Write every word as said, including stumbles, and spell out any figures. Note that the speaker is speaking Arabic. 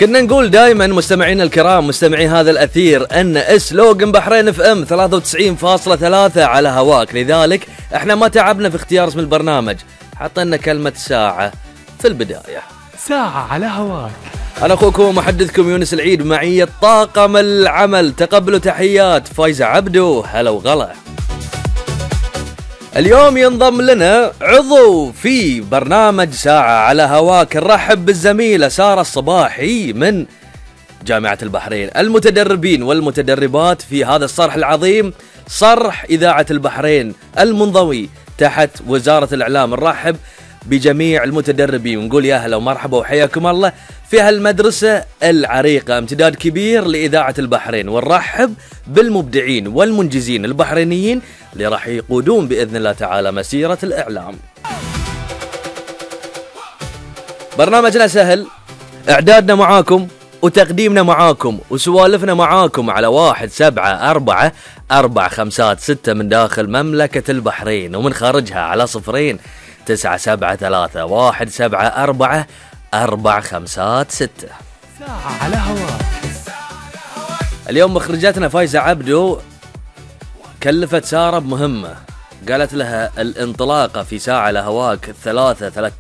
كنا نقول دائما مستمعينا الكرام مستمعي هذا الأثير أن سلوغن بحرين اف ام ثلاثة وتسعين فاصلة ثلاثة على هواك، لذلك احنا ما تعبنا في اختيار اسم البرنامج، حطينا كلمة ساعة في البداية. ساعة على هواك. أنا أخوكم ومحدثكم يونس العيد، معي طاقم العمل. تقبلوا تحيات فايزة عبدو، هلا وغلا. اليوم ينضم لنا عضو في برنامج ساعة على هواك، نرحب بالزميلة سارة الصباحي من جامعة البحرين، المتدربين والمتدربات في هذا الصرح العظيم، صرح إذاعة البحرين المنضوي تحت وزارة الإعلام. نرحب بجميع المتدربين ونقول يا هلا ومرحبا وحياكم الله في هالمدرسة العريقة، امتداد كبير لإذاعة البحرين. ونرحب بالمبدعين والمنجزين البحرينيين اللي راح يقودون بإذن الله تعالى مسيرة الإعلام. برنامجنا سهل، إعدادنا معاكم وتقديمنا معاكم وسوالفنا معاكم على واحد سبعة أربعة أربعة خمسات ستة من داخل مملكة البحرين، ومن خارجها على صفرين تسعة سبعة ثلاثة واحد سبعة أربعة أربعة خمسات ستة. ساعة على هواك. اليوم مخرجتنا فايزة عبدو كلفت سارة بمهمة، قالت لها الانطلاقة في ساعة على هواك ثلاثة ثلاثة